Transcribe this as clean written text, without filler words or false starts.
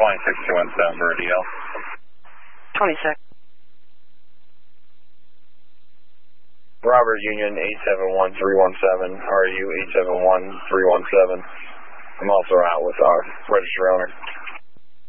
26217 for a DL. 26. Robert Union 871317, RU 871317. I'm also out with our registered owner.